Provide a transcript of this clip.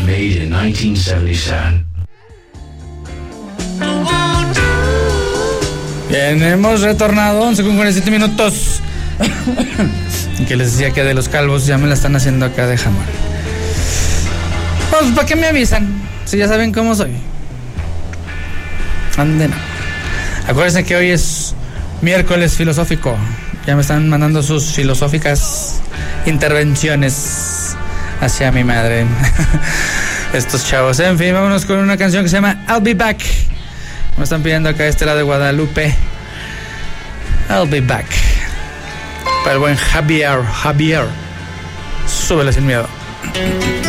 Made in 1977. Bien, hemos retornado 11:47. Que les decía que de los calvos ya me la están haciendo acá de jamón. Pues, ¿para qué me avisan? Si ya saben cómo soy. Anden. Acuérdense que hoy es miércoles filosófico. Ya me están mandando sus filosóficas intervenciones hacia mi madre. Estos chavos. En fin, vámonos con una canción que se llama I'll Be Back. Me están pidiendo acá este lado de Guadalupe. I'll Be Back. Para el buen Javier. Súbele sin miedo.